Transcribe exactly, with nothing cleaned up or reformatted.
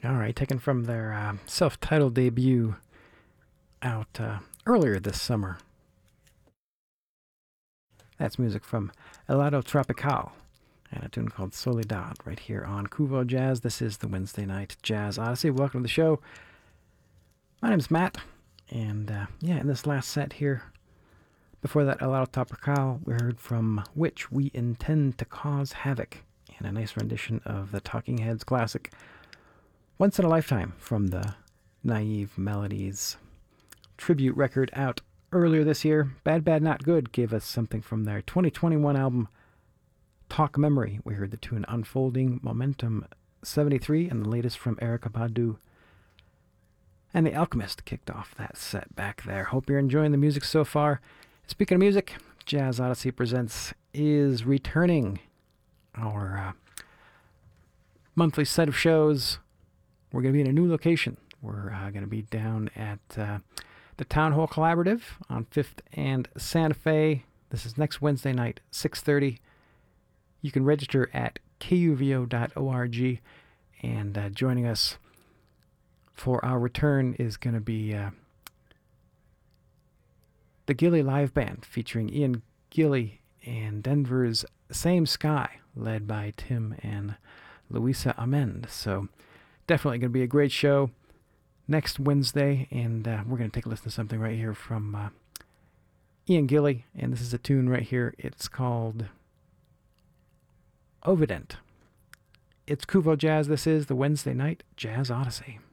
All right, taken from their uh, self-titled debut out uh, earlier this summer. That's music from Helado Tropical and a tune called Soledad right here on Kuvo Jazz. This is the Wednesday Night Jazz Odyssey. Welcome to the show. My name's Matt, and uh, yeah, in this last set here, before that Helado Tropical, we heard from Which We Intend to Cause Havoc, and a nice rendition of the Talking Heads classic Once in a Lifetime from the Naive Melodies tribute record out earlier this year. Bad Bad Not Good gave us something from their twenty twenty-one album Talk Memory. We heard the tune Unfolding Momentum seventy-three, and the latest from Erykah Badu. And The Alchemist kicked off that set back there. Hope you're enjoying the music so far. Speaking of music, Jazz Odyssey Presents is returning. Our uh, monthly set of shows. We're going to be in a new location. We're uh, going to be down at uh, the Town Hall Collaborative on fifth and Santa Fe. This is next Wednesday night, six thirty. You can register at K U V O dot org, and uh, joining us for our return is going to be uh, the Gilly Live Band, featuring Ian Gilly and Denver's Same Sky, led by Tim and Louisa Amend. So definitely going to be a great show next Wednesday, and uh, we're going to take a listen to something right here from uh, Ian Gilly, and this is a tune right here. It's called Ovident. It's Kuvo Jazz. This is the Wednesday Night Jazz Odyssey.